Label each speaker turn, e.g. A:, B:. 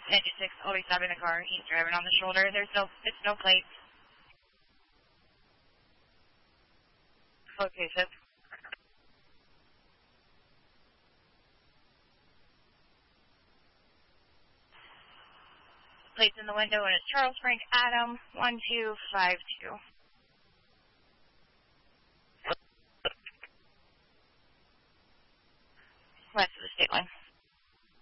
A: 96, always stopping the car. He's driving on the shoulder. It's no plates. Location. Plates in the window, and it's Charles Frank Adam 1252.